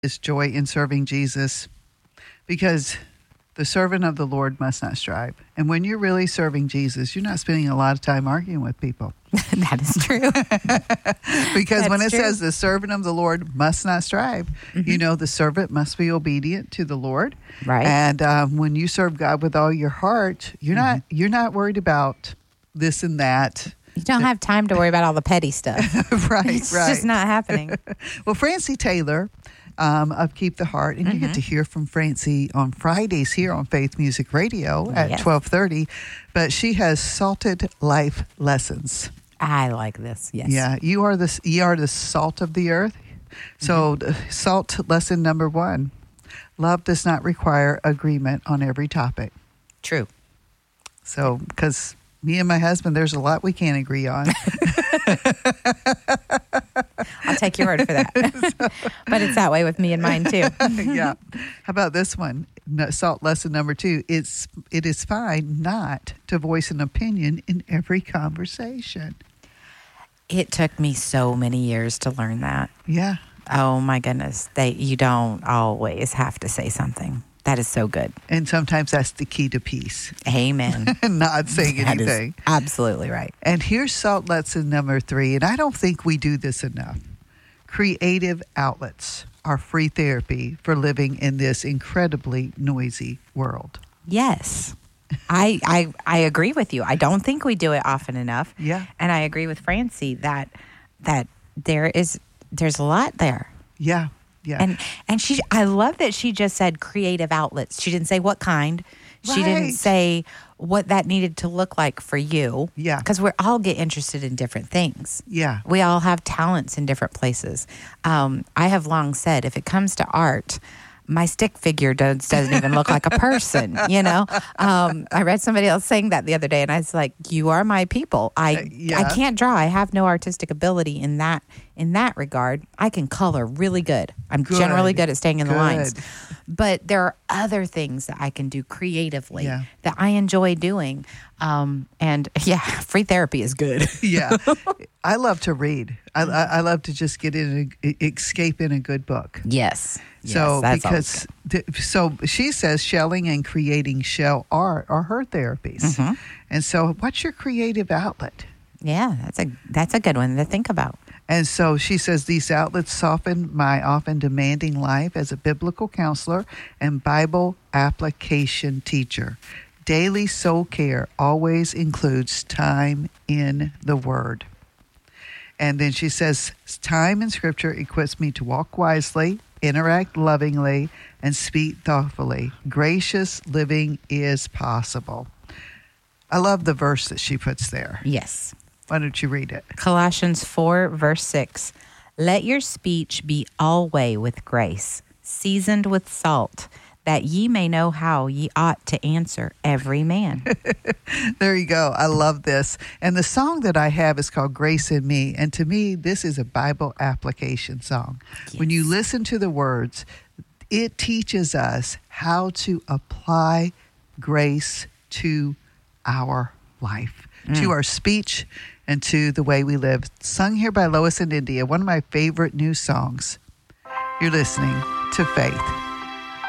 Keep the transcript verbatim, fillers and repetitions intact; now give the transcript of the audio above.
is joy in serving Jesus, because the servant of the Lord must not strive. And when you're really serving Jesus, you're not spending a lot of time arguing with people. That is true. Because That's when it true. says the servant of the Lord must not strive, Mm-hmm. you know, the servant must be obedient to the Lord. Right. And um, when you serve God with all your heart, you're Mm-hmm. not you're not worried about this and that. You don't have time to worry about all the petty stuff. right, It's right. just not happening. Well, Francie Taylor um, of Keep the Heart, and you get to hear from Francie on Fridays here on Faith Music Radio at Yes. twelve thirty. But she has salted life lessons. I like this. Yes. Yeah, you are the you are the salt of the earth. So, the salt lesson number one: love does not require agreement on every topic. True. So, because me and my husband, there's a lot we can't agree on. I'll take your word for that. But it's that way with me and mine too. Yeah. How about this one? No, salt lesson number two: it's it is fine not to voice an opinion in every conversation. It took me so many years to learn that. Yeah. Oh my goodness. They you don't always have to say something. That is so good. And sometimes that's the key to peace. Amen. Not saying That is anything. absolutely right. And here's salt lesson number three, and I don't think we do this enough. Creative outlets are free therapy for living in this incredibly noisy world. Yes. I, I I agree with you. I don't think we do it often enough. Yeah. And I agree with Francie that that there is there's a lot there. Yeah. Yeah. And and she I love that she just said creative outlets. She didn't say what kind. She Right. didn't say what that needed to look like for you. Yeah. Because we all get interested in different things. yeah. We all have talents in different places. Um, I have long said if it comes to art, my stick figure does, doesn't even look like a person, you know? Um, I read somebody else saying that the other day, and I was like, you are my people. I Uh, yeah. I can't draw. I have no artistic ability in that in that regard. I can color really good. I'm Good. generally good at staying in the lines. Good. But there are other things that I can do creatively Yeah. that I enjoy doing. Um, and yeah, free therapy is good. Yeah. I love to read. I, I, I love to just get in and escape in a good book. Yes. So yes, that's always because th- so she says shelling and creating shell art are her therapies. Mm-hmm. And so what's your creative outlet? Yeah, that's a that's a good one to think about. And so she says these outlets soften my often demanding life as a biblical counselor and Bible application teacher. Daily soul care always includes time in the Word. And then she says, time in Scripture equips me to walk wisely, interact lovingly, and speak thoughtfully. Gracious living is possible. I love the verse that she puts there. Yes. Why don't you read it? Colossians four, verse six. Let your speech be alway with grace, seasoned with salt, that ye may know how ye ought to answer every man. There you go. I love this. And the song that I have is called Grace in Me. And to me, this is a Bible application song. When you Yes. listen to the words, it teaches us how to apply grace to our life, to our speech, and to the way we live. Sung here by Lois and India, one of my favorite new songs. You're listening to Faith.